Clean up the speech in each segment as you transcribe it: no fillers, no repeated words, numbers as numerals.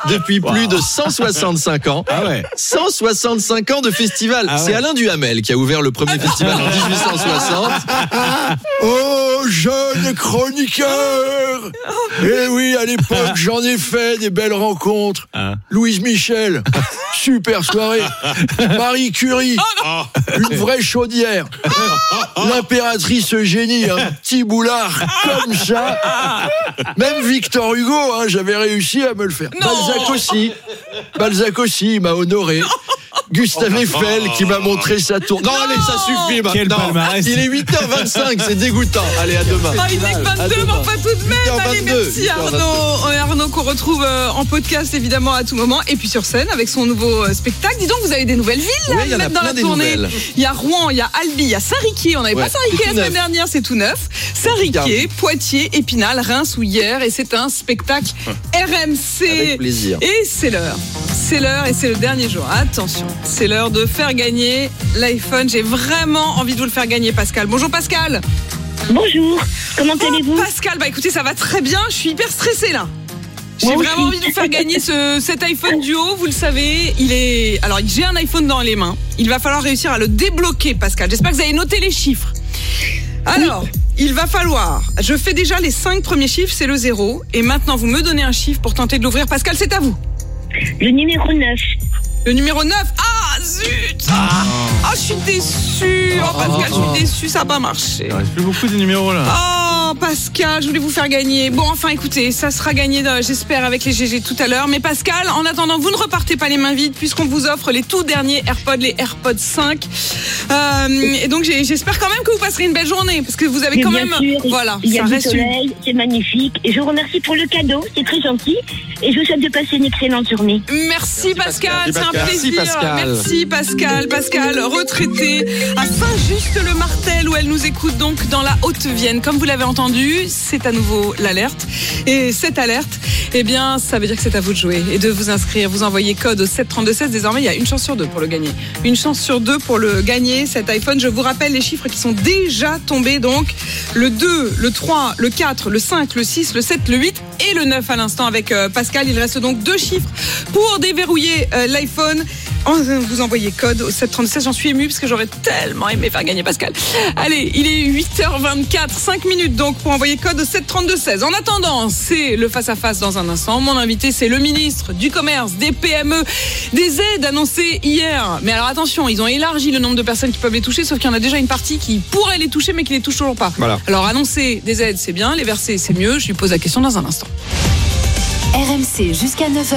depuis plus de 165 ans. Ah ouais. 165 ans de festival. C'est Alain Duhamel qui a ouvert le premier festival en 1860. Oh, jeune chroniqueur! Eh oui, à l'époque, j'en ai fait des belles rencontres. Louise Michel, super soirée. Marie Curie, une vraie chaudière. L'impératrice Eugénie, un petit boulard comme ça. Même Victor Hugo, j'avais réussi à me le faire. Balzac aussi, il m'a honoré. Gustave Eiffel qui m'a montré sa tour. Non, allez, ça suffit maintenant. Il est 8h25, c'est dégoûtant. Allez, à demain. Il n'est que 22, mais enfin tout de même. Allez, merci Arnaud. Arnaud qu'on retrouve en podcast évidemment à tout moment. Et puis sur scène avec son nouveau spectacle. Dis donc, vous avez des nouvelles villes là, il y en a dans plein la des tournée. nouvelles. Il y a Rouen, il y a Albi, il y a Saint-Riquier. On n'avait pas Saint-Riquier la semaine dernière, c'est tout neuf. Saint-Riquier, Poitiers, Épinal, Reims ou hier. Et c'est un spectacle RMC. Avec plaisir. Et c'est l'heure. C'est l'heure et c'est le dernier jour. Attention, c'est l'heure de faire gagner l'iPhone. J'ai vraiment envie de vous le faire gagner, Pascal. Bonjour Pascal. Bonjour, comment allez-vous? Pascal, écoutez, ça va très bien. Je suis hyper stressée là. J'ai vraiment envie de vous faire gagner cet iPhone Duo. Vous le savez, alors j'ai un iPhone dans les mains. Il va falloir réussir à le débloquer, Pascal. J'espère que vous avez noté les chiffres. Alors, il va falloir. Je fais déjà les 5 premiers chiffres, c'est le 0. Et maintenant, vous me donnez un chiffre pour tenter de l'ouvrir. Pascal, c'est à vous. Le numéro 9. Le numéro 9. Ah, zut. Je suis déçue. Pascal, je suis déçue, ça n'a pas marché. Il reste plus beaucoup de numéros là. Oh, Pascal, je voulais vous faire gagner. Bon, enfin, écoutez, ça sera gagné, j'espère, avec les GG tout à l'heure. Mais Pascal, en attendant, vous ne repartez pas les mains vides puisqu'on vous offre les tout derniers AirPods, les AirPods 5. Et donc, j'espère quand même que vous passerez une belle journée parce que vous avez quand même... Sûr, voilà, il y a ça du reste soleil, c'est magnifique. Et je vous remercie pour le cadeau, c'est très gentil. Et je vous souhaite de passer une excellente journée. Merci Pascal, c'est un plaisir. Merci Pascal. Pascal, retraité à Saint-Just-le-Martel où elle nous écoute donc dans la Haute-Vienne. Comme vous l'avez entendu, c'est à nouveau l'alerte. Et cette alerte, eh bien, ça veut dire que c'est à vous de jouer et de vous inscrire. Vous envoyez code au 732-16. Désormais, il y a une chance sur 2 pour le gagner. Une chance sur 2 pour le gagner, cet iPhone. Je vous rappelle les chiffres qui sont déjà tombés. Donc, le 2, le 3, le 4, le 5, le 6, le 7, le 8 et le 9 à l'instant avec Pascal. Il reste donc 2 chiffres pour déverrouiller l'iPhone. Vous envoyez code au 736, j'en suis émue parce que j'aurais tellement aimé faire gagner Pascal. Allez, il est 8h24, 5 minutes donc pour envoyer code au 732-16. En attendant, c'est le face-à-face dans un instant. Mon invité, c'est le ministre du Commerce, des PME, des aides annoncées hier. Mais alors attention, ils ont élargi le nombre de personnes qui peuvent les toucher, sauf qu'il y en a déjà une partie qui pourrait les toucher mais qui les touche toujours pas. Voilà. Alors annoncer des aides, c'est bien, les verser, c'est mieux. Je lui pose la question dans un instant. RMC jusqu'à 9h.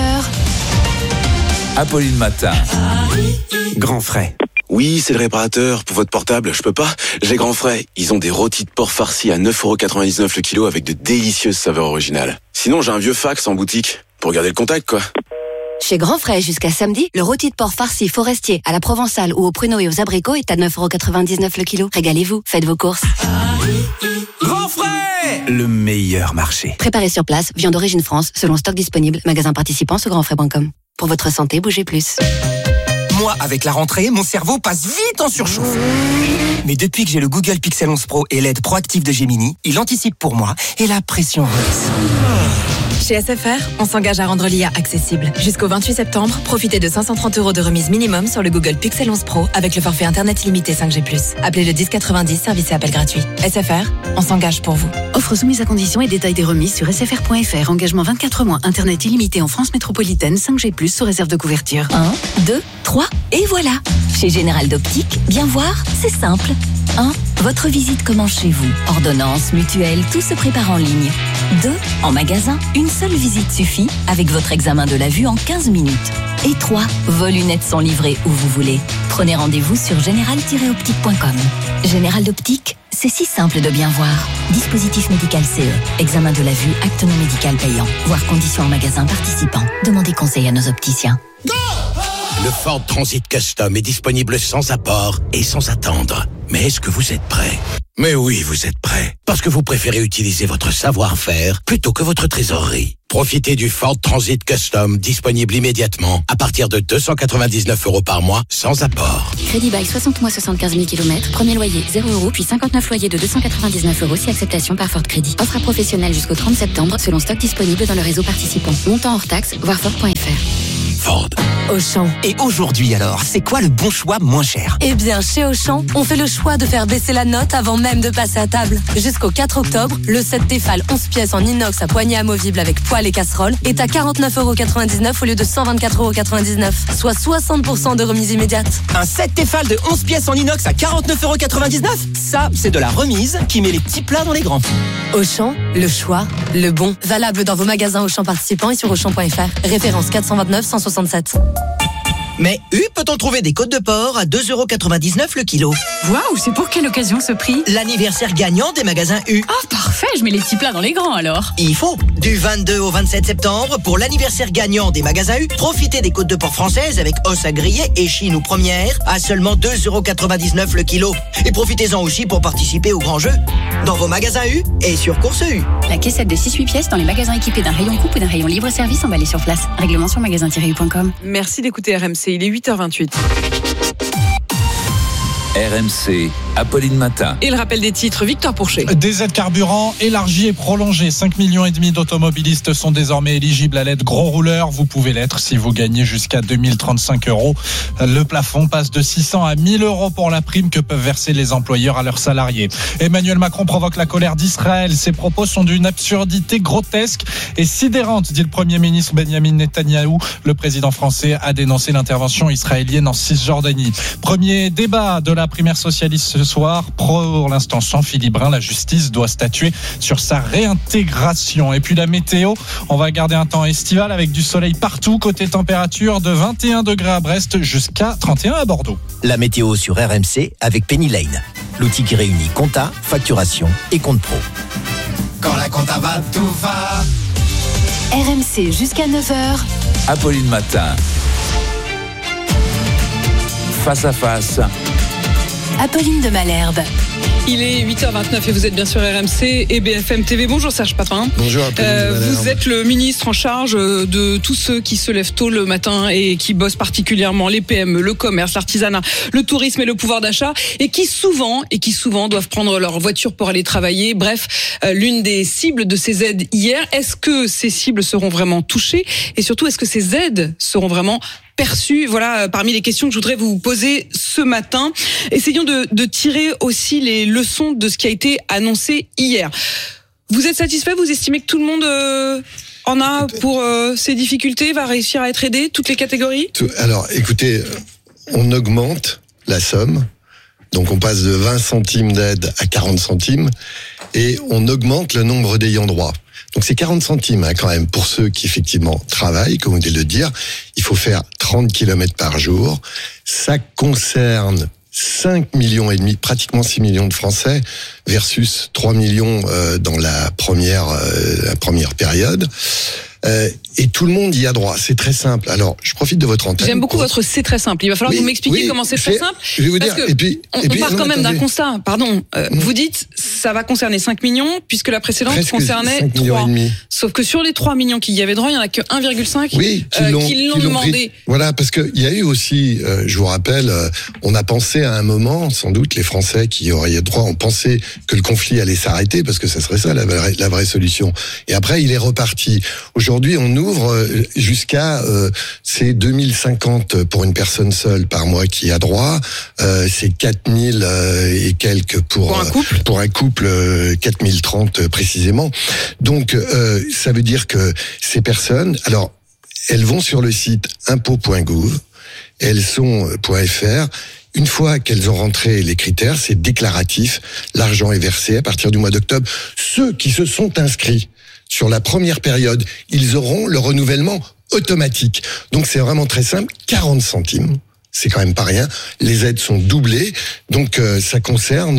Apolline Matin. Grand Frais. Oui, c'est le réparateur. Pour votre portable, je peux pas. J'ai Grand Frais. Ils ont des rôtis de porc farcis à 9,99€ le kilo avec de délicieuses saveurs originales. Sinon, j'ai un vieux fax en boutique. Pour garder le contact, quoi. Chez Grand Frais, jusqu'à samedi, le rôti de porc farci forestier à la provençale ou aux pruneaux et aux abricots est à 9,99€ le kilo. Régalez-vous, faites vos courses. Grand Frais, le meilleur marché. Préparé sur place, viande d'origine France, selon stock disponible. Magasin participant sur grandfrais.com. Pour votre santé, bougez plus. Moi, avec la rentrée, mon cerveau passe vite en surchauffe. Mais depuis que j'ai le Google Pixel 11 Pro et l'aide proactive de Gemini, il anticipe pour moi et la pression redescend. Chez SFR, on s'engage à rendre l'IA accessible. Jusqu'au 28 septembre, profitez de 530€ de remise minimum sur le Google Pixel 11 Pro avec le forfait Internet illimité 5G+. Appelez le 1090, service et appel gratuit. SFR, on s'engage pour vous. Offre soumise à conditions et détails des remises sur sfr.fr. Engagement 24 mois. Internet illimité en France métropolitaine 5G+, sous réserve de couverture. 1, 2, 3, et voilà. Chez Général d'Optique, bien voir, c'est simple. 1. Votre visite commence chez vous. Ordonnance, mutuelle, tout se prépare en ligne. 2. En magasin, une seule visite suffit avec votre examen de la vue en 15 minutes. Et 3. Vos lunettes sont livrées où vous voulez. Prenez rendez-vous sur général-optique.com. Général d'Optique, c'est si simple de bien voir. Dispositif médical CE. Examen de la vue, acte non médical payant. Voir conditions en magasin participant. Demandez conseil à nos opticiens. Le Ford Transit Custom est disponible sans apport et sans attendre. Mais est-ce que vous êtes prêts ? Mais oui, vous êtes prêts. Parce que vous préférez utiliser votre savoir-faire plutôt que votre trésorerie. Profitez du Ford Transit Custom, disponible immédiatement, à partir de 299 € par mois, sans apport. Crédit bail 60 mois 75 000 km, premier loyer 0 €, puis 59 loyers de 299 € si acceptation par Ford Crédit. Offre à professionnels jusqu'au 30 septembre, selon stock disponible dans le réseau participant. Montant hors taxe, voir Ford.fr. Ford. Auchan. Et aujourd'hui alors, c'est quoi le bon choix moins cher ? Eh bien, chez Auchan, on fait le choix de faire baisser la note avant même de passer à table. Jusqu'au 4 octobre, le set Tefal 11 pièces en inox à poignée amovible avec poêle et casserole est à 49,99 € au lieu de 124,99 €, soit 60% de remise immédiate. Un set Tefal de 11 pièces en inox à 49,99 €. Ça, c'est de la remise qui met les petits plats dans les grands. Auchan, le choix, le bon. Valable dans vos magasins Auchan participants et sur Auchan.fr. Référence 429 167. Mais peut-on trouver des côtes de porc à 2,99 € le kilo? Waouh, c'est pour quelle occasion ce prix? L'anniversaire gagnant des magasins U. Ah, parfait, je mets les petits plats dans les grands alors. Il faut. Du 22 au 27 septembre, pour l'anniversaire gagnant des magasins U, profitez des côtes de porc françaises avec os à griller et chine ou première à seulement 2,99 € le kilo. Et profitez-en aussi pour participer au grand jeu dans vos magasins U et sur Course U. La caissette de 6-8 pièces dans les magasins équipés d'un rayon coupe ou d'un rayon libre-service emballé sur place. Règlement sur magasin-u.com. Merci d'écouter RMC. Il est 8h28. RMC, Apolline Matin. Et le rappel des titres, Victor Pourchet. Des aides carburant élargies et prolongées. 5,5 millions d'automobilistes sont désormais éligibles à l'aide gros rouleur. Vous pouvez l'être si vous gagnez jusqu'à 2035 €. Le plafond passe de 600 à 1 000 € pour la prime que peuvent verser les employeurs à leurs salariés. Emmanuel Macron provoque la colère d'Israël. Ses propos sont d'une absurdité grotesque et sidérante, dit le Premier ministre Benjamin Netanyahou. Le président français a dénoncé l'intervention israélienne en Cisjordanie. Premier débat de la primaire socialiste ce soir. Pour l'instant sans filibrane, la justice doit statuer sur sa réintégration. Et puis la météo, on va garder un temps estival avec du soleil partout. Côté température de 21 degrés à Brest jusqu'à 31 à Bordeaux. La météo sur RMC avec Penny Lane, l'outil qui réunit compta, facturation et compte pro. Quand la compta va, tout va. RMC jusqu'à 9h. Apolline Matin. Face à face. Apolline de Malherbe. Il est 8h29 et vous êtes bien sur RMC et BFM TV. Bonjour Serge Papin. Bonjour Apolline. Vous êtes le ministre en charge de tous ceux qui se lèvent tôt le matin et qui bossent particulièrement les PME, le commerce, l'artisanat, le tourisme et le pouvoir d'achat et qui souvent doivent prendre leur voiture pour aller travailler. Bref, l'une des cibles de ces aides hier. Est-ce que ces cibles seront vraiment touchées et surtout est-ce que ces aides seront vraiment perçues? Voilà, parmi les questions que je voudrais vous poser ce matin. Essayons de tirer aussi les leçons de ce qui a été annoncé hier. Vous êtes satisfait? Vous estimez que tout le monde en a pour ces difficultés, va réussir à être aidé, toutes les catégories? Alors, écoutez, on augmente la somme. Donc, on passe de 20 centimes d'aide à 40 centimes. Et on augmente le nombre d'ayants droit. Donc c'est 40 centimes quand même pour ceux qui effectivement travaillent, comme vous venez de le dire. Il faut faire 30 km par jour. Ça concerne 5,5 millions, pratiquement 6 millions de Français versus 3 millions dans la première période. Et tout le monde y a droit. C'est très simple. Alors, je profite de votre antenne. J'aime beaucoup votre c'est très simple. Il va falloir que vous m'expliquiez comment c'est très simple. Je vais vous dire. On part quand même d'un constat. Pardon. Vous dites, ça va concerner 5 millions, puisque la précédente presque concernait 3. Sauf que sur les 3 millions qui y avaient droit, il n'y en a que 1,5 qui l'ont demandé. Voilà, parce qu'il y a eu aussi, je vous rappelle, on a pensé à un moment, sans doute, les Français qui auraient droit, ont pensé que le conflit allait s'arrêter, parce que ça serait ça la vraie solution. Et après, il est reparti. Aujourd'hui, on ouvre jusqu'à c'est 2050 pour une personne seule par mois qui a droit, c'est 4000 et quelques pour un couple 4030 précisément. Donc ça veut dire que ces personnes, alors elles vont sur le site impôts.gouv, elles sont .fr. Une fois qu'elles ont rentré les critères, c'est déclaratif, l'argent est versé à partir du mois d'octobre. Ceux qui se sont inscrits sur la première période, ils auront le renouvellement automatique. Donc c'est vraiment très simple, 40 centimes. C'est quand même pas rien. Les aides sont doublées, donc ça concerne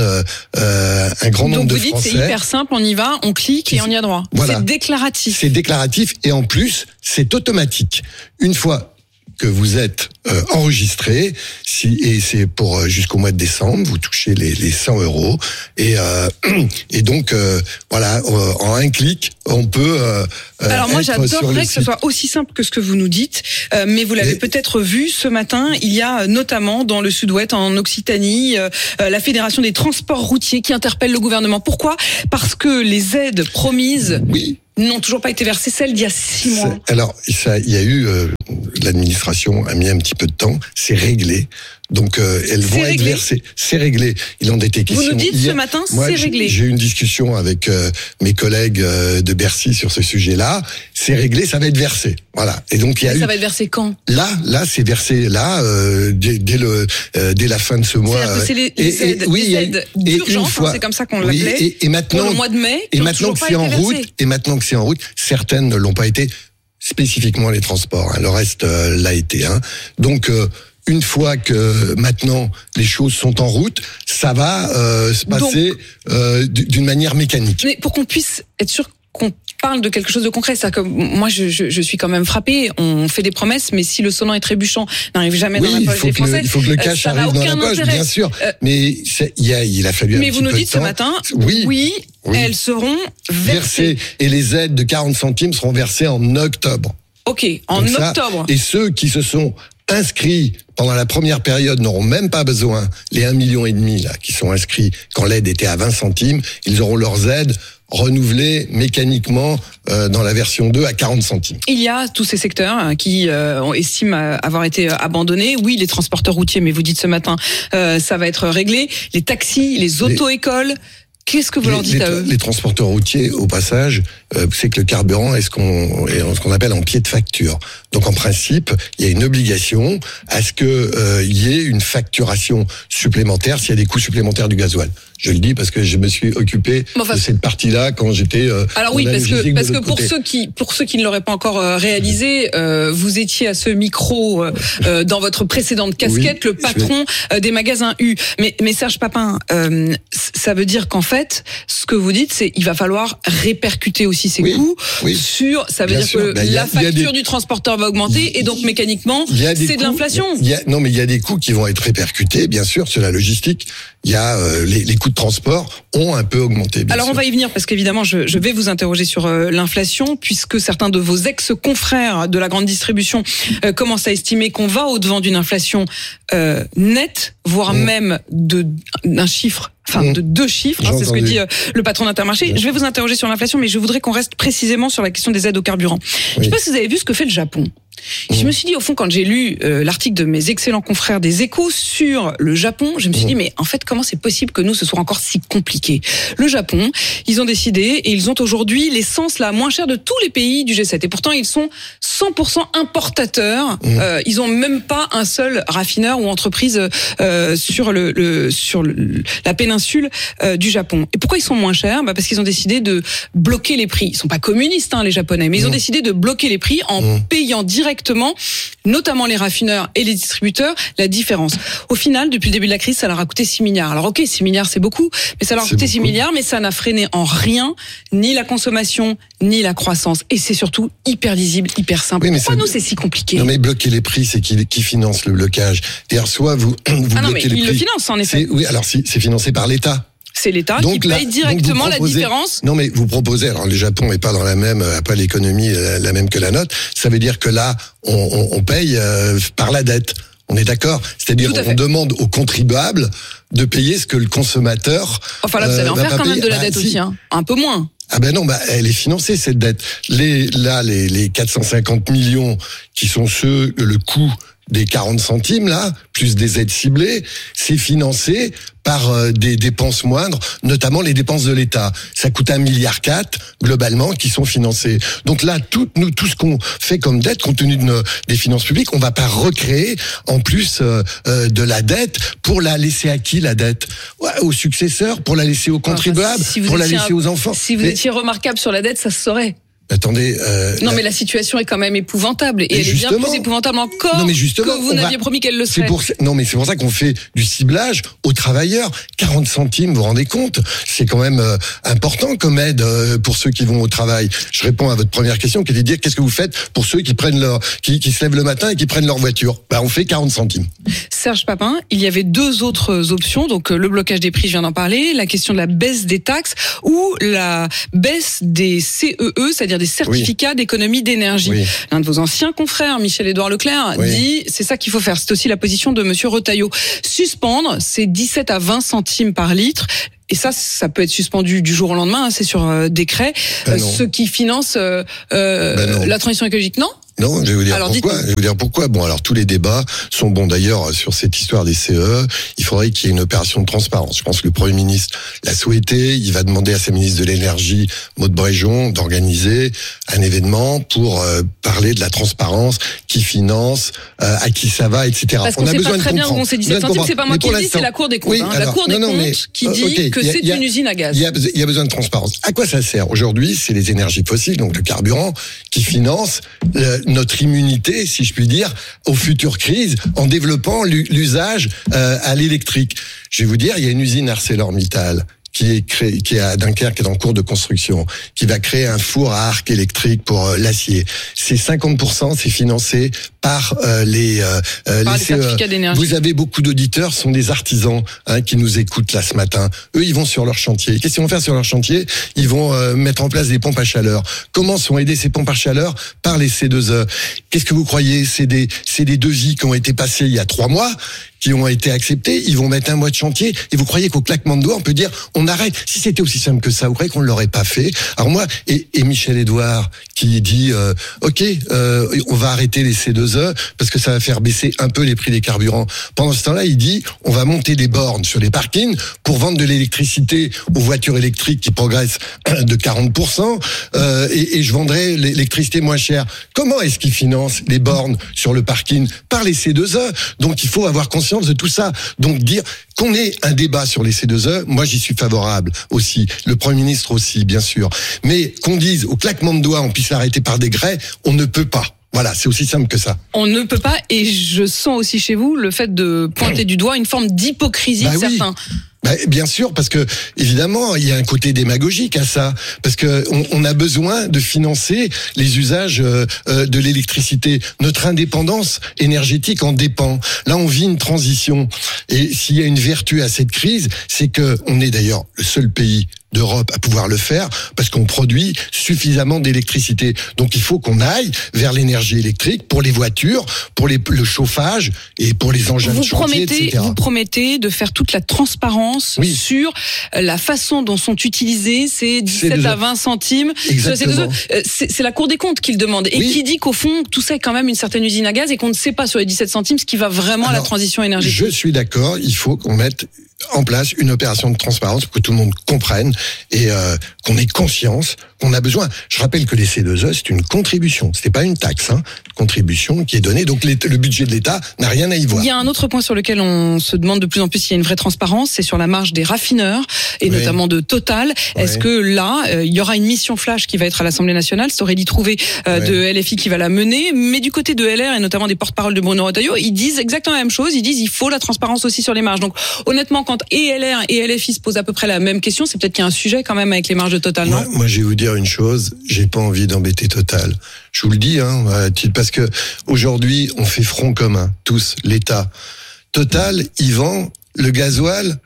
un grand nombre de Français. Donc vous dites c'est hyper simple, on y va, on clique et on y a droit. Voilà. C'est déclaratif. C'est déclaratif et en plus c'est automatique. Une fois que vous êtes enregistré, et c'est pour jusqu'au mois de décembre, vous touchez les 100 euros, et donc voilà, en un clic, on peut. Alors moi, j'adorerais que ce soit aussi simple que ce que vous nous dites, mais vous l'avez peut-être vu ce matin. Il y a notamment dans le Sud-Ouest, en Occitanie, la Fédération des transports routiers qui interpelle le gouvernement. Pourquoi ? Parce que les aides promises. Oui. N'ont toujours pas été versées, celles d'il y a 6 mois. Alors, il y a eu, l'administration a mis un petit peu de temps, c'est réglé. Donc, elles vont être versées. C'est réglé. Il en était question. Vous nous dites ce matin, c'est réglé. J'ai eu une discussion avec mes collègues de Bercy sur ce sujet-là. C'est réglé, ça va être versé. Voilà. Et donc, il y a ça va être versé quand ? Là, c'est versé là, dès la fin de ce mois. C'est-à-dire que c'est les aides d'urgence, c'est comme ça qu'on l'appelait. Et maintenant, pour le mois de mai, et maintenant que c'est en route, certaines ne l'ont pas été, spécifiquement les transports. Le reste l'a été. Donc, une fois que maintenant les choses sont en route, ça va se passer d'une manière mécanique. Mais pour qu'on puisse être sûr qu'on parle de quelque chose de concret, c'est-à-dire que moi je suis quand même frappée. On fait des promesses, mais si le sonnant est trébuchant n'arrive jamais dans la poche des Français, il faut que le cash arrive dans la poche, bien sûr. Mais il a fallu. Mais vous nous dites ce matin, oui, elles seront versées. Et les aides de 40 centimes seront versées en octobre. Ok, en octobre. Et ceux qui se sont inscrits pendant la première période n'auront même pas besoin, les 1,5 million là, qui sont inscrits quand l'aide était à 20 centimes, ils auront leurs aides renouvelées mécaniquement dans la version 2 à 40 centimes. Il y a tous ces secteurs qui estiment avoir été abandonnés. Oui, les transporteurs routiers, mais vous dites ce matin, ça va être réglé. Les taxis, les auto-écoles. Qu'est-ce que vous leur dites à eux ? Les transporteurs routiers, au passage, c'est que le carburant est ce qu'on appelle en pied de facture. Donc en principe, il y a une obligation à ce que y ait une facturation supplémentaire s'il y a des coûts supplémentaires du gasoil. Je le dis parce que je me suis occupé de cette partie-là quand j'étais. Alors oui, parce que pour ceux qui ne l'auraient pas encore réalisé, vous étiez à ce micro dans votre précédente casquette, le patron des magasins U. Mais Serge Papin, ça veut dire qu'en fait, ce que vous dites, c'est il va falloir répercuter aussi ces coûts sur. Ça veut dire que la facture du transporteur va augmenter et donc mécaniquement, c'est de l'inflation. Non, mais il y a des coûts qui vont être répercutés, bien sûr, sur la logistique. Il y a les coûts de transport ont un peu augmenté. Alors on va y venir parce qu'évidemment je vais vous interroger sur l'inflation puisque certains de vos ex-confrères de la grande distribution commencent à estimer qu'on va au-devant d'une inflation nette, voire même d'un chiffre. Enfin, de 2 chiffres, c'est ce que dit le patron d'Intermarché. Je vais vous interroger sur l'inflation, mais je voudrais qu'on reste précisément sur la question des aides au carburant. Je ne sais pas si vous avez vu ce que fait le Japon. Je me suis dit, au fond, quand j'ai lu l'article de mes excellents confrères des Échos sur le Japon, je me suis dit, mais en fait, comment c'est possible que nous, ce soit encore si compliqué ? Le Japon, ils ont décidé, et ils ont aujourd'hui l'essence la moins chère de tous les pays du G7. Et pourtant, ils sont 100% importateurs. Ils ont même pas un seul raffineur ou entreprise sur la péninsule du Japon. Et pourquoi ils sont moins chers ? Parce qu'ils ont décidé de bloquer les prix. Ils sont pas communistes, les Japonais, mais ils ont décidé de bloquer les prix en payant directement, notamment les raffineurs et les distributeurs, la différence. Au final, depuis le début de la crise, ça leur a coûté 6 milliards. Alors ok, 6 milliards, c'est beaucoup, mais ça leur a coûté 6 milliards, mais ça n'a freiné en rien ni la consommation, ni la croissance. Et c'est surtout hyper lisible, hyper simple. Pourquoi nous, c'est si compliqué ? Non, mais bloquer les prix, c'est qui finance le blocage ? C'est-à-dire, soit vous bloquez les prix. Il le finance, en effet. Oui, alors c'est financé par l'État. C'est l'État qui paye directement la différence. Non, mais vous proposez, alors le Japon n'est pas dans n'a pas l'économie la même que la nôtre. Ça veut dire que là, on paye par la dette. On est d'accord ? C'est-à-dire, on demande aux contribuables de payer ce que le consommateur. Enfin là, vous allez en faire quand même de la dette aussi, un peu moins. Ah ben non, elle est financée cette dette. Les 450 millions qui sont le coût des 40 centimes là, plus des aides ciblées, c'est financé par des dépenses moindres, notamment les dépenses de l'État. Ça coûte 1,4 milliard globalement qui sont financées. Donc là, tout ce qu'on fait comme dette, compte tenu des finances publiques, on va pas recréer en plus de la dette pour la laisser à qui la dette ? Aux successeurs, pour la laisser aux contribuables, pour la laisser aux enfants. Si vous étiez remarquable sur la dette, ça se saurait. Attendez. Non, mais la situation est quand même épouvantable. Et elle est bien plus épouvantable encore que vous n'aviez promis qu'elle le serait. Non, mais c'est pour ça qu'on fait du ciblage aux travailleurs. 40 centimes, vous vous rendez compte? C'est quand même important comme aide pour ceux qui vont au travail. Je réponds à votre première question qui était de dire qu'est-ce que vous faites pour ceux qui prennent qui se lèvent le matin et qui prennent leur voiture? On fait 40 centimes. Serge Papin, il y avait deux autres options. Donc, le blocage des prix, je viens d'en parler. La question de la baisse des taxes ou la baisse des CEE, c'est-à-dire des certificats d'économie d'énergie. Oui. L'un de vos anciens confrères, Michel-Édouard Leclerc, dit c'est ça qu'il faut faire. C'est aussi la position de monsieur Retailleau. Suspendre, c'est 17 à 20 centimes par litre. Et ça peut être suspendu du jour au lendemain, c'est sur décret. Ceux qui financent la transition écologique, non? Non, je vais vous dire pourquoi. Bon, alors tous les débats sont bons. D'ailleurs, sur cette histoire des CE, il faudrait qu'il y ait une opération de transparence. Je pense que le Premier ministre l'a souhaité. Il va demander à sa ministre de l'Énergie, Maud Bréjon, d'organiser un événement pour parler de la transparence, qui finance, à qui ça va, etc. Parce qu'on ne sait pas très bien où on s'est 17 centimes. C'est pas moi qui le dis, c'est la Cour des comptes. La Cour des comptes qui dit que c'est une usine à gaz. Il y a besoin de transparence. À quoi ça sert? Aujourd'hui, c'est les énergies fossiles, donc le carburant, qui financent notre immunité, si je puis dire, aux futures crises, en développant l'usage à l'électrique. Je vais vous dire, il y a une usine ArcelorMittal qui est à Dunkerque, qui est en cours de construction, qui va créer un four à arc électrique pour l'acier. C'est 50%, c'est financé par les certificats d'énergie. Vous avez beaucoup d'auditeurs, sont des artisans qui nous écoutent là ce matin. Eux, ils vont sur leur chantier. Qu'est-ce qu'ils vont faire sur leur chantier? Ils vont mettre en place des pompes à chaleur. Comment sont aidés ces pompes à chaleur? Par les C2E. Qu'est-ce que vous croyez? C'est des devis qui ont été passés il y a 3 mois, qui ont été acceptés. Ils vont mettre 1 mois de chantier. Et vous croyez qu'au claquement de doigts, on peut dire on arrête? Si c'était aussi simple que ça, vous croyez qu'on ne l'aurait pas fait? Alors moi, et Michel-Édouard qui dit ok, on va arrêter les C2E parce que ça va faire baisser un peu les prix des carburants. Pendant ce temps-là, il dit on va monter des bornes sur les parkings pour vendre de l'électricité aux voitures électriques qui progressent de 40%, et je vendrai l'électricité moins chère. Comment est-ce qu'il finance les bornes sur le parking? Par les C2E. Donc il faut avoir conscience de tout ça. Donc dire qu'on ait un débat sur les C2E, moi j'y suis favorable aussi. Le Premier ministre aussi, bien sûr. Mais qu'on dise au claquement de doigts on puisse l'arrêter par décret, on ne peut pas. Voilà, c'est aussi simple que ça. On ne peut pas, et je sens aussi chez vous le fait de pointer du doigt une forme d'hypocrisie de certains. Bien sûr, parce que évidemment, il y a un côté démagogique à ça, parce que on a besoin de financer les usages de l'électricité. Notre indépendance énergétique en dépend. Là, on vit une transition, et s'il y a une vertu à cette crise, c'est que on est d'ailleurs le seul pays d'Europe à pouvoir le faire, parce qu'on produit suffisamment d'électricité. Donc il faut qu'on aille vers l'énergie électrique pour les voitures, pour le chauffage et pour les engins de chantier, etc. Vous promettez de faire toute la transparence sur la façon dont sont utilisés ces 17 à 20 centimes. Exactement. C'est la Cour des comptes qui le demande, et qui dit qu'au fond, tout ça est quand même une certaine usine à gaz, et qu'on ne sait pas sur les 17 centimes ce qui va vraiment à la transition énergétique. Je suis d'accord, il faut qu'on mette en place une opération de transparence pour que tout le monde comprenne et qu'on ait conscience qu'on a besoin. Je rappelle que les C2E, c'est une contribution, c'était pas une taxe, contribution qui est donnée, donc le budget de l'État n'a rien à y voir. Il y a un autre point sur lequel on se demande de plus en plus s'il y a une vraie transparence, c'est sur la marge des raffineurs, et notamment de Total. Est-ce que là, il y aura une mission flash qui va être à l'Assemblée nationale? C'est Aurélie Trouvé de LFI qui va la mener, mais du côté de LR, et notamment des porte-paroles de Bruno Retailleau, ils disent exactement la même chose, ils disent il faut la transparence aussi sur les marges. Donc honnêtement, quand et LR et LFI se posent à peu près la même question, c'est peut-être qu'il y a un sujet quand même avec les marges de Total, non? Moi, je vais vous dire une chose, j'ai pas envie d'embêter Total. Je vous le dis, parce que aujourd'hui, on fait front commun, tous, l'État. Total, il vend le gasoil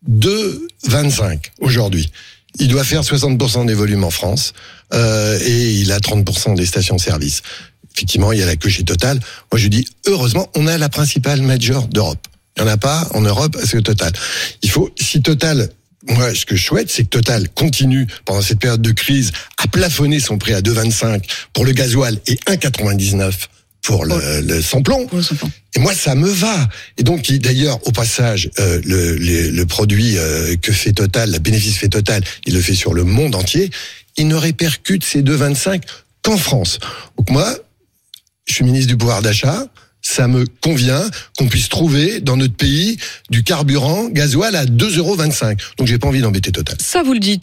2,25 aujourd'hui. Il doit faire 60% des volumes en France, et il a 30% des stations-service. Effectivement, il y a la queue chez Total. Moi, je dis, heureusement, on a la principale major d'Europe. Il n'y en a pas en Europe, c'est Total. Si Total, moi, ce que je souhaite, c'est que Total continue, pendant cette période de crise, à plafonner son prix à 2,25 pour le gasoil et 1,99 pour le samplon. Et moi, ça me va. Et donc, d'ailleurs, au passage, le produit que fait Total, le bénéfice fait Total, il le fait sur le monde entier. Il ne répercute ces 2,25 qu'en France. Donc moi, je suis ministre du pouvoir d'achat. Ça me convient qu'on puisse trouver dans notre pays du carburant gasoil à 2,25 €. Donc j'ai pas envie d'embêter Total. Ça, vous le dites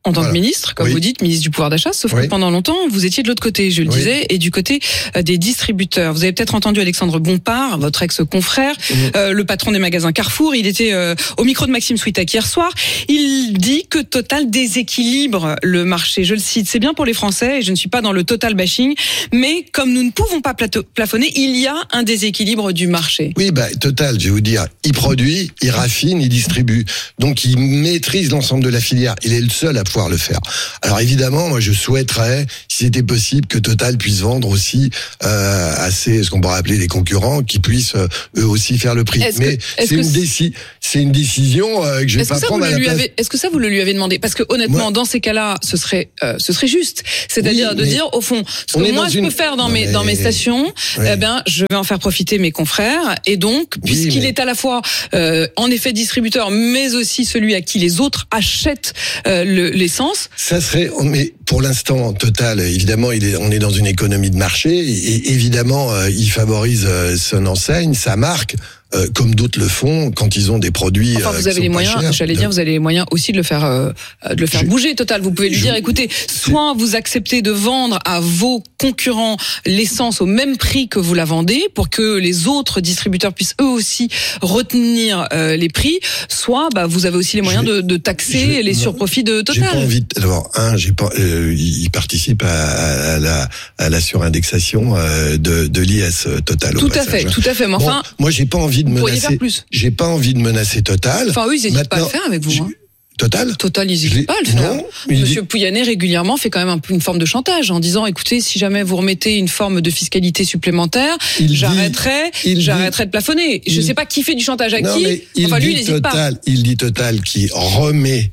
en tant que ministre, comme vous dites, ministre du pouvoir d'achat, sauf que pendant longtemps, vous étiez de l'autre côté, je le disais, et du côté des distributeurs. Vous avez peut-être entendu Alexandre Bompard, votre ex-confrère, le patron des magasins Carrefour. Il était au micro de Maxime Switek hier soir. Il dit que Total déséquilibre le marché. Je le cite, c'est bien pour les Français, et je ne suis pas dans le Total bashing, mais comme nous ne pouvons pas plafonner, il y a un déséquilibre du marché. Oui, Total, je vais vous dire, il produit, il raffine, il distribue. Donc, il maîtrise l'ensemble de la filière. Il est le seul à pouvoir le faire. Alors, évidemment, moi, je souhaiterais, si c'était possible, que Total puisse vendre aussi à ce qu'on pourrait appeler des concurrents, qui puissent eux aussi faire le prix. Mais c'est une décision que je vais pas prendre à la place. Est-ce que ça, vous le lui avez demandé? Parce que honnêtement, dans ces cas-là, ce serait juste. C'est-à-dire de dire, au fond, ce que moi je peux faire dans mes stations, je vais en faire profiter mes confrères. Et donc, puisqu'il est à la fois en effet distributeur, mais aussi celui à qui les autres achètent l'essence. Ça serait, mais pour l'instant, Total, évidemment, on est dans une économie de marché, et évidemment, il favorise son enseigne, sa marque. Comme d'autres le font quand ils ont des produits. Enfin, vous avez les moyens. J'allais dire, vous avez les moyens aussi de le faire bouger. Total, vous pouvez lui dire, écoutez, soit vous acceptez de vendre à vos concurrents l'essence au même prix que vous la vendez, pour que les autres distributeurs puissent eux aussi retenir les prix, soit vous avez aussi les moyens de taxer les surprofits de Total. J'ai pas envie. Alors, il participe à la surindexation de l'IS Total. Tout à fait. Mais enfin, moi, j'ai pas envie de menacer Total. Enfin, eux, ils n'hésitent pas à le faire avec vous. Total, ils n'hésitent pas à le faire. Monsieur Pouyanné, régulièrement, fait quand même une forme de chantage en disant, écoutez, si jamais vous remettez une forme de fiscalité supplémentaire, j'arrêterai de plafonner. Je ne sais pas qui fait du chantage à qui. Lui, il n'hésite pas. Il dit Total qui remet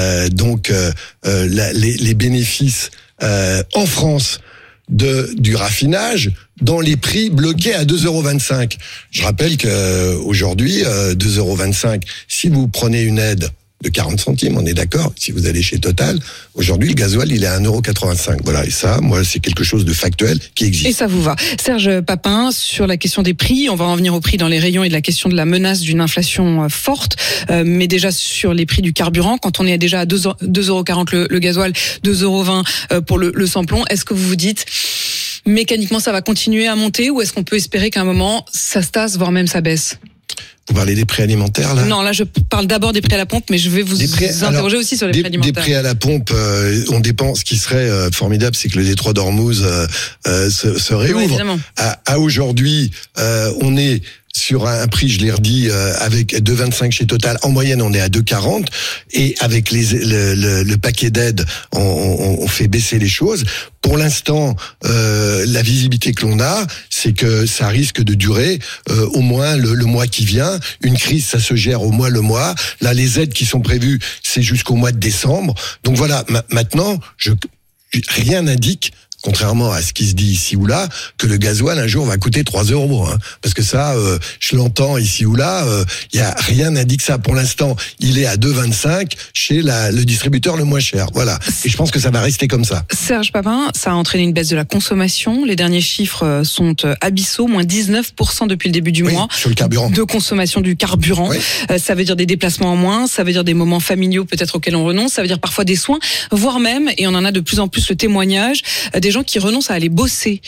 les bénéfices en France du raffinage dans les prix bloqués à 2,25 €. Je rappelle que aujourd'hui 2,25 €, si vous prenez une aide de 40 centimes, on est d'accord, si vous allez chez Total, aujourd'hui le gasoil il est à 1,85 €. Voilà, et ça, moi, c'est quelque chose de factuel qui existe. Et ça vous va. Serge Papin, sur la question des prix, on va en venir aux prix dans les rayons et de la question de la menace d'une inflation forte, mais déjà sur les prix du carburant, quand on est déjà à 2,40 € le gasoil, 2,20 € pour le samplon, est-ce que vous vous dites mécaniquement ça va continuer à monter, ou est-ce qu'on peut espérer qu'à un moment ça se tasse, voire même ça baisse? Vous parlez des prix alimentaires, là? Non, là, je parle d'abord des prix à la pompe, mais je vais vous interroger aussi sur les prix alimentaires. Des prix à la pompe, on dépend. Ce qui serait formidable, c'est que le détroit d'Ormuz se réouvre. Oui, évidemment. À aujourd'hui, on est sur un prix, je l'ai redit, avec 2,25 chez Total. En moyenne, on est à 2,40. Et avec le paquet d'aide, on fait baisser les choses. Pour l'instant, la visibilité que l'on a, c'est que ça risque de durer au moins le mois qui vient. Une crise, ça se gère au moins le mois. Là, les aides qui sont prévues, c'est jusqu'au mois de décembre. Donc voilà, maintenant, rien n'indique, contrairement à ce qui se dit ici ou là, que le gasoil un jour va coûter 3 €. Parce que ça, je l'entends ici ou là, il y a rien n'indique ça. Pour l'instant, il est à 2,25 chez le distributeur le moins cher. Voilà. Et je pense que ça va rester comme ça. Serge Papin, ça a entraîné une baisse de la consommation. Les derniers chiffres sont abyssaux, moins 19% depuis le début du mois. Sur le carburant. De consommation du carburant. Oui. Ça veut dire des déplacements en moins, ça veut dire des moments familiaux peut-être auxquels on renonce, ça veut dire parfois des soins, voire même, et on en a de plus en plus le témoignage, des gens qui renoncent à aller bosser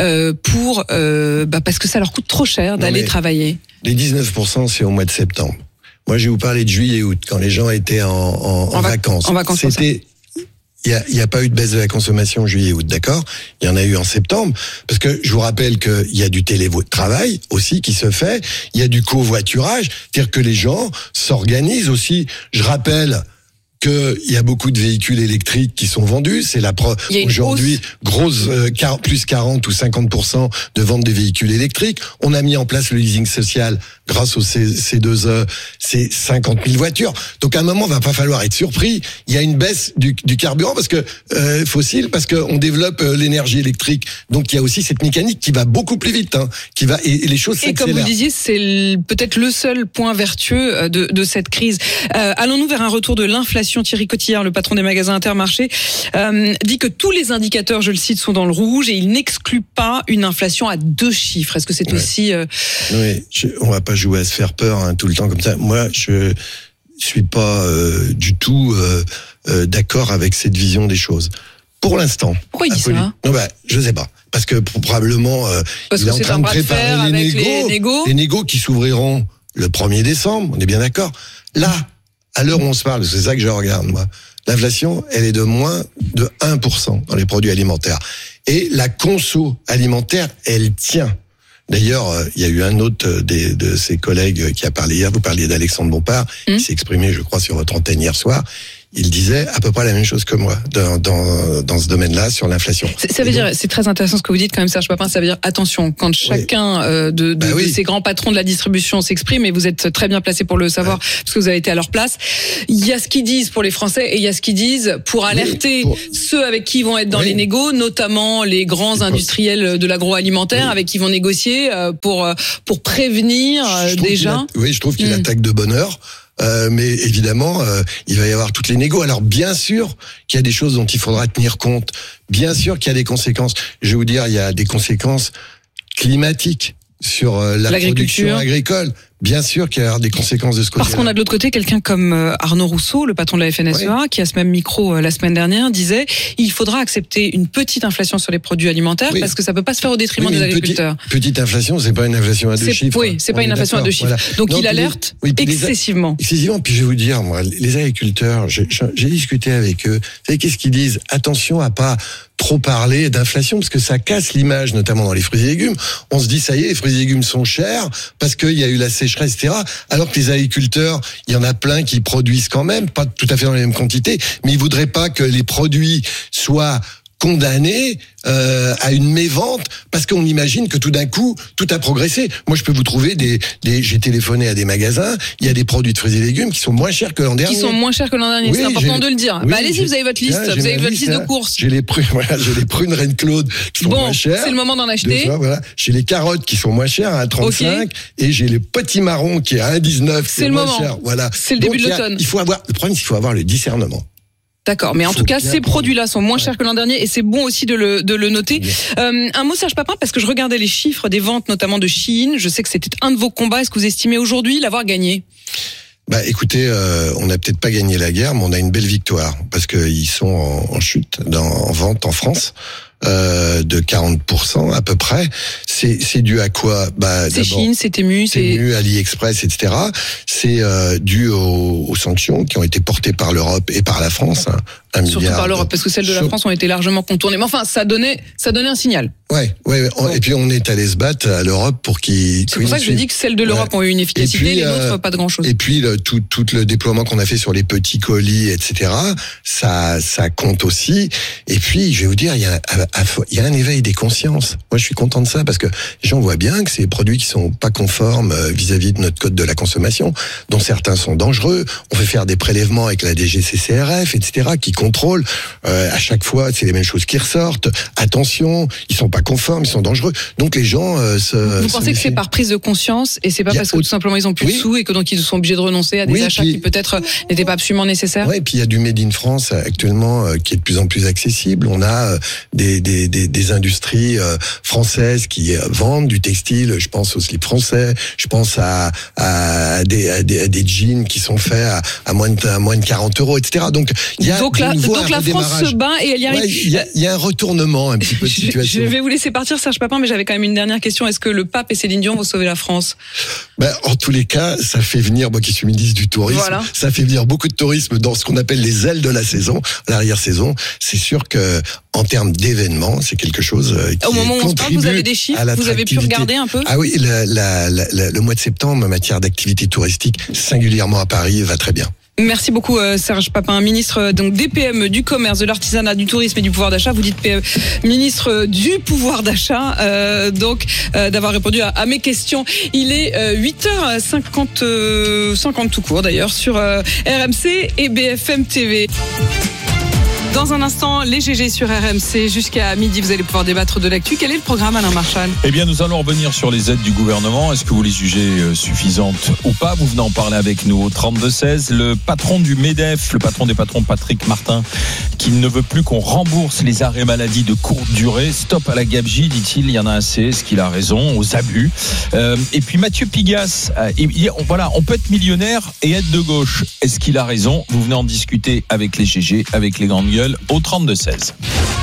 parce que ça leur coûte trop cher d'aller travailler. Les 19%, c'est au mois de septembre. Moi, je vais vous parler de juillet et août, quand les gens étaient en vacances. En vacances, il n'y a pas eu de baisse de la consommation en juillet et août, d'accord? Il y en a eu en septembre, parce que je vous rappelle qu'il y a du télétravail aussi qui se fait, il y a du covoiturage, c'est-à-dire que les gens s'organisent aussi. Je rappelle qu'il y a beaucoup de véhicules électriques qui sont vendus. C'est aujourd'hui grosse plus 40 ou 50% de vente des véhicules électriques. On a mis en place le leasing social grâce au C2E. C'est 50 000 voitures. Donc à un moment, il va pas falloir être surpris. Il y a une baisse du carburant parce que fossile, parce qu'on développe l'énergie électrique. Donc il y a aussi cette mécanique qui va beaucoup plus vite, et les choses s'accélèrent. Et comme vous le disiez, c'est peut-être le seul point vertueux de cette crise. Allons-nous vers un retour de l'inflation? Thierry Cotillard, le patron des magasins Intermarché, dit que tous les indicateurs, je le cite, sont dans le rouge et il n'exclut pas une inflation à 2 chiffres. Est-ce que c'est aussi... Oui, on va pas jouer à se faire peur tout le temps comme ça. Moi, je suis pas du tout d'accord avec cette vision des choses. Pour l'instant. Pourquoi il dit ça? Non, je sais pas. Parce que probablement, il est en train de préparer les négos qui s'ouvriront le 1er décembre. On est bien d'accord. Là, à l'heure où on se parle, c'est ça que je regarde, moi. L'inflation, elle est de moins de 1% dans les produits alimentaires. Et la conso alimentaire, elle tient. D'ailleurs, il y a eu un autre de ses collègues qui a parlé hier. Vous parliez d'Alexandre Bompard, qui s'est exprimé, je crois, sur votre antenne hier soir. Il disait à peu près la même chose que moi dans ce domaine-là sur l'inflation. Ça veut dire, c'est très intéressant ce que vous dites quand même, Serge Papin. Ça veut dire attention quand chacun de ces grands patrons de la distribution s'exprime, et vous êtes très bien placé pour le savoir parce que vous avez été à leur place. Il y a ce qu'ils disent pour les Français et il y a ce qu'ils disent pour alerter ceux avec qui ils vont être dans les négos, notamment les grands industriels de l'agroalimentaire avec qui ils vont négocier pour prévenir déjà. Je trouve qu'il attaque de bonne heure. Mais évidemment, il va y avoir toutes les négos. Alors bien sûr qu'il y a des choses dont il faudra tenir compte. Bien sûr qu'il y a des conséquences. Je vais vous dire, il y a des conséquences climatiques sur la production agricole. Bien sûr qu'il y a des conséquences de ce côté-là. Parce qu'on a de l'autre côté quelqu'un comme Arnaud Rousseau, le patron de la FNSEA, qui à ce même micro la semaine dernière disait il faudra accepter une petite inflation sur les produits alimentaires parce que ça peut pas se faire au détriment des agriculteurs. Petite inflation, c'est pas une inflation à deux chiffres. Oui, c'est pas une inflation à deux chiffres. Voilà. Donc il alerte excessivement. Excessivement. Puis je vais vous dire, moi, les agriculteurs, j'ai discuté avec eux. Vous savez qu'est-ce qu'ils disent? Attention à pas trop parler d'inflation parce que ça casse l'image, notamment dans les fruits et légumes. On se dit ça y est, les fruits et légumes sont chers parce qu'il y a eu la sécheresse, etc. Alors que les agriculteurs, il y en a plein qui produisent quand même, pas tout à fait dans les mêmes quantités, mais ils voudraient pas que les produits soient condamnés à une mévente parce qu'on imagine que tout d'un coup tout a progressé. Moi je peux vous trouver j'ai téléphoné à des magasins, il y a des produits de fruits et légumes qui sont moins chers que l'an dernier. Qui sont moins chers que l'an dernier, c'est important de le dire. Allez-y, vous avez votre liste, vous avez votre liste de courses. J'ai les prunes Reine-Claude qui sont moins chères. C'est le moment d'en acheter. J'ai les carottes qui sont moins chères à 1,35 et j'ai les petits marrons qui est à 1,19. C'est le moment. Voilà. C'est le début de l'automne. Le problème c'est qu'il faut avoir le discernement. D'accord, mais en tout cas, ces produits-là sont moins chers que l'an dernier et c'est bon aussi de le noter. Un mot, Serge Papin, parce que je regardais les chiffres des ventes, notamment de Shein. Je sais que c'était un de vos combats. Est-ce que vous estimez aujourd'hui l'avoir gagné? Écoutez, on n'a peut-être pas gagné la guerre, mais on a une belle victoire parce qu'ils sont en chute en vente en France. De 40% à peu près. C'est dû à quoi? C'est Chine, c'est Temu, AliExpress, etc. C'est dû aux sanctions qui ont été portées par l'Europe et par la France. Surtout par l'Europe, parce que celles de la France ont été largement contournées. Mais enfin, ça donnait un signal. Ouais. Et puis on est allé se battre à l'Europe pour qu'ils. C'est pour ça que je dis que celles de l'Europe ont eu une efficacité, les autres pas de grand chose. Et puis tout le déploiement qu'on a fait sur les petits colis, etc. Ça compte aussi. Et puis je vais vous dire, il y a un éveil des consciences. Moi, je suis content de ça parce que les gens voient bien que c'est des produits qui sont pas conformes vis-à-vis de notre code de la consommation, dont certains sont dangereux. On fait faire des prélèvements avec la DGCCRF, etc., qui contrôlent. À chaque fois, c'est les mêmes choses qui ressortent. Attention, ils sont pas conformes, ils sont dangereux. Donc les gens Vous pensez que c'est par prise de conscience et c'est pas parce que tout simplement ils ont plus de sous et que donc ils sont obligés de renoncer à des achats qui peut-être n'étaient pas absolument nécessaires? Oui, et puis il y a du Made in France actuellement qui est de plus en plus accessible. On a des industries françaises qui vendent du textile. Je pense au slip français. Je pense à des jeans qui sont faits à moins de 40 €, etc. Donc il y a donc la France se bat et elle y arrive. Il y a un retournement un petit peu de situation. Je vais vous laisser partir, Serge Papin, mais j'avais quand même une dernière question. Est-ce que le pape et Céline Dion vont sauver la France? En tous les cas, ça fait venir, moi qui suis ministre du tourisme, ça fait venir beaucoup de tourisme dans ce qu'on appelle les ailes de la saison, l'arrière-saison. C'est sûr que en termes d'événements, c'est quelque chose qui au moment où on se parle, vous avez des chiffres, vous avez pu regarder un peu? Ah oui, le mois de septembre en matière d'activité touristique, singulièrement à Paris, va très bien. Merci beaucoup Serge Papin, ministre donc des PME, du commerce, de l'artisanat, du tourisme et du pouvoir d'achat. Vous dites ministre du pouvoir d'achat, d'avoir répondu à mes questions. Il est 8h50 tout court d'ailleurs sur RMC et BFM TV. Dans un instant, les GG sur RMC. Jusqu'à midi, vous allez pouvoir débattre de l'actu. Quel est le programme, Alain Marchal ? Eh bien, nous allons revenir sur les aides du gouvernement. Est-ce que vous les jugez suffisantes ou pas ? Vous venez en parler avec nous au 32-16. Le patron du MEDEF, le patron des patrons, Patrick Martin, qui ne veut plus qu'on rembourse les arrêts maladie de courte durée. Stop à la gabegie, dit-il. Il y en a assez. Est-ce qu'il a raison ? Aux abus. Et puis Mathieu Pigas, on peut être millionnaire et être de gauche. Est-ce qu'il a raison ? Vous venez en discuter avec les GG, avec les grandes gueules au 32-16.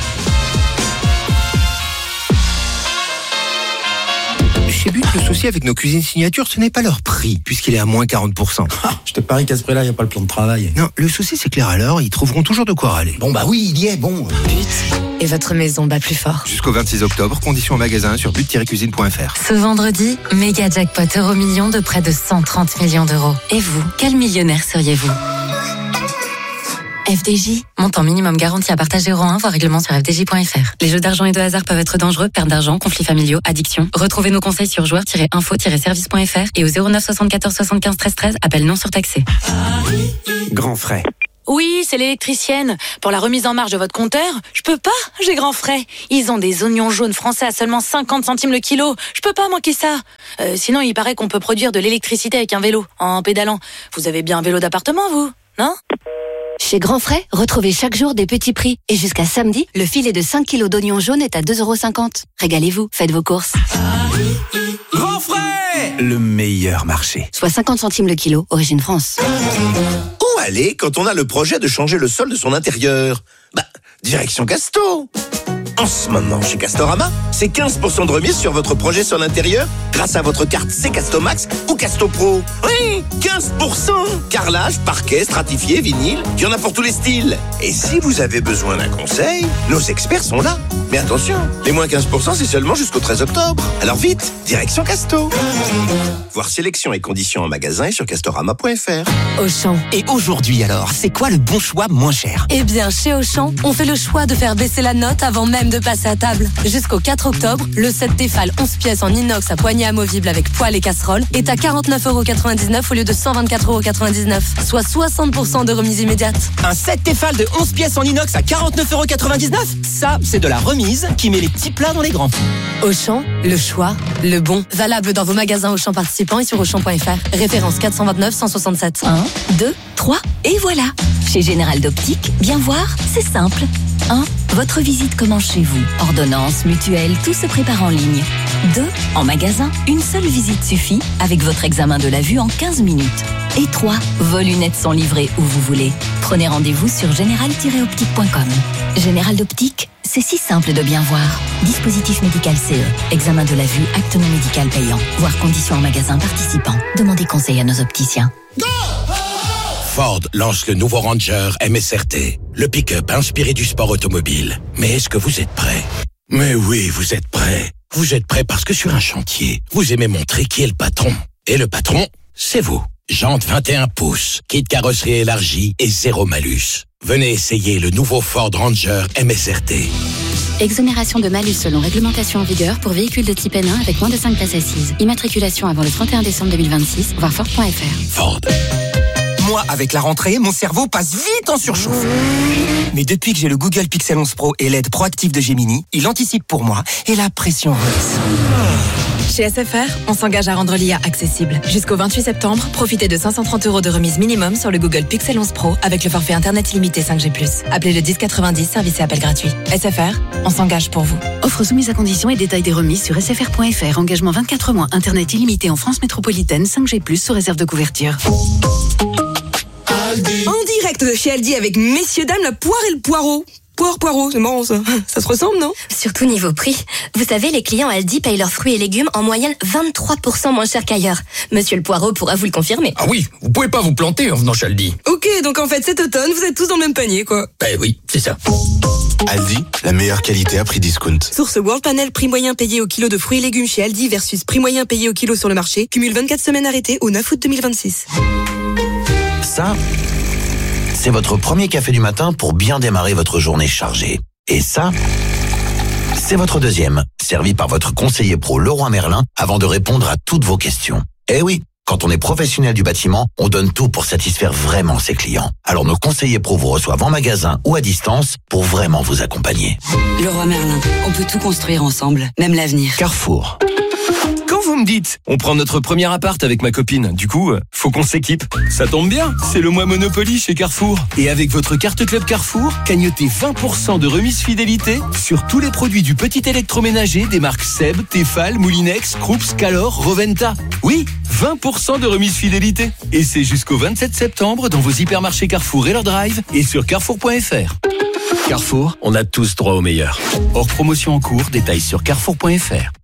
Chez But, le souci avec nos cuisines signature, ce n'est pas leur prix, puisqu'il est à moins 40%. Je te parie qu'à ce prix-là, il n'y a pas le plan de travail. Non, le souci, c'est que les râleurs, ils trouveront toujours de quoi râler. Bon, bah oui, il y est, bon. But, et votre maison bat plus fort. Jusqu'au 26 octobre, conditions en magasin sur but-cuisine.fr. Ce vendredi, méga jackpot euro-million de près de 130 millions d'euros. Et vous, quel millionnaire seriez-vous ? FDJ, montant minimum garanti à partager euro 1, voir règlement sur fdj.fr. Les jeux d'argent et de hasard peuvent être dangereux, perte d'argent, conflits familiaux, addiction. Retrouvez nos conseils sur joueurs-info-service.fr et au 09 74 75 13 13, appel non surtaxé. Grand frais. Oui, c'est l'électricienne. Pour la remise en marge de votre compteur, je peux pas, j'ai grand frais. Ils ont des oignons jaunes français à seulement 50 centimes le kilo. Je peux pas manquer ça. Sinon, il paraît qu'on peut produire de l'électricité avec un vélo, en pédalant. Vous avez bien un vélo d'appartement, vous ? Non ? Chez Grand Frais, retrouvez chaque jour des petits prix. Et jusqu'à samedi, le filet de 5 kilos d'oignons jaunes est à 2,50 €. Régalez-vous, faites vos courses. Grand frais ! Le meilleur marché. Soit 50 centimes le kilo, origine France. Où aller quand on a le projet de changer le sol de son intérieur ? Direction Casto. En ce moment, chez Castorama, c'est 15% de remise sur votre projet sol intérieur grâce à votre carte C-Castomax ou Casto Pro. Oui, 15%. Carrelage, parquet, stratifié, vinyle, il y en a pour tous les styles. Et si vous avez besoin d'un conseil, nos experts sont là. Mais attention, les moins 15%, c'est seulement jusqu'au 13 octobre. Alors vite, direction Casto. Voir sélection et conditions en magasin et sur castorama.fr. Auchan. Et aujourd'hui alors, c'est quoi le bon choix moins cher ? Eh bien, chez Auchan, on fait le choix de faire baisser la note avant même de passer à table. Jusqu'au 4 octobre, le set Tefal 11 pièces en inox à poignée amovible avec poêle et casserole est à 49,99 € au lieu de 124,99 €, soit 60% de remise immédiate. Un set Tefal de 11 pièces en inox à 49,99 €. Ça, c'est de la remise qui met les petits plats dans les grands. Auchan, le choix, le bon. Valable dans vos magasins Auchan participants et sur Auchan.fr. Référence 429 167. 1, 2, 3, et voilà. Chez Général d'Optique, bien voir, c'est simple. 1. Votre visite commence chez vous. Ordonnance, mutuelle, tout se prépare en ligne. 2. En magasin, une seule visite suffit avec votre examen de la vue en 15 minutes. Et 3. Vos lunettes sont livrées où vous voulez. Prenez rendez-vous sur général-optique.com. Général d'Optique, c'est si simple de bien voir. Dispositif médical CE. Examen de la vue, acte non médical payant. Voir conditions en magasin participant. Demandez conseil à nos opticiens. Ford lance le nouveau Ranger MSRT, le pick-up inspiré du sport automobile. Mais est-ce que vous êtes prêts ? Mais oui, vous êtes prêts. Vous êtes prêts parce que sur un chantier, vous aimez montrer qui est le patron. Et le patron, c'est vous. Jantes 21 pouces, kit carrosserie élargie et zéro malus. Venez essayer le nouveau Ford Ranger MSRT. Exonération de malus selon réglementation en vigueur pour véhicules de type N1 avec moins de 5 places assises. Immatriculation avant le 31 décembre 2026, voir Ford.fr. Ford. Moi, avec la rentrée, mon cerveau passe vite en surchauffe. Mais depuis que j'ai le Google Pixel 11 Pro et l'aide proactive de Gemini, il anticipe pour moi et la pression redescend. Chez SFR, on s'engage à rendre l'IA accessible. Jusqu'au 28 septembre, profitez de 530 € de remise minimum sur le Google Pixel 11 Pro avec le forfait Internet illimité 5G+. Appelez le 1090, service et appel gratuit. SFR, on s'engage pour vous. Offre soumise à conditions et détails des remises sur sfr.fr. Engagement 24 mois, Internet illimité en France métropolitaine, 5G+, sous réserve de couverture. En direct de chez Aldi avec messieurs dames, la poire et le poireau. Poireau, c'est marrant ça. Ça se ressemble, non? Surtout niveau prix. Vous savez, les clients Aldi payent leurs fruits et légumes en moyenne 23% moins cher qu'ailleurs. Monsieur le Poireau pourra vous le confirmer. Ah oui, vous pouvez pas vous planter en venant chez Aldi. Ok, donc en fait cet automne, vous êtes tous dans le même panier, quoi. Ben oui, c'est ça. Aldi, la meilleure qualité à prix discount. Source World Panel, prix moyen payé au kilo de fruits et légumes chez Aldi versus prix moyen payé au kilo sur le marché. Cumule 24 semaines arrêtées au 9 août 2026. Ça, c'est votre premier café du matin pour bien démarrer votre journée chargée. Et ça, c'est votre deuxième, servi par votre conseiller pro Leroy Merlin avant de répondre à toutes vos questions. Eh oui, Quand on est professionnel du bâtiment, on donne tout pour satisfaire vraiment ses clients. Alors nos conseillers pro vous reçoivent en magasin ou à distance pour vraiment vous accompagner. Leroy Merlin, on peut tout construire ensemble, même l'avenir. Carrefour. Quand vous me dites, on prend notre premier appart avec ma copine, du coup, faut qu'on s'équipe. Ça tombe bien, c'est le mois Monopoly chez Carrefour. Et avec votre carte Club Carrefour, cagnotez 20% de remise fidélité sur tous les produits du petit électroménager des marques Seb, Tefal, Moulinex, Krups, Calor, Roventa. Oui, 20% de remise fidélité. Et c'est jusqu'au 27 septembre dans vos hypermarchés Carrefour et leur drive et sur carrefour.fr. Carrefour, on a tous droit au meilleur. Hors promotion en cours, détails sur carrefour.fr.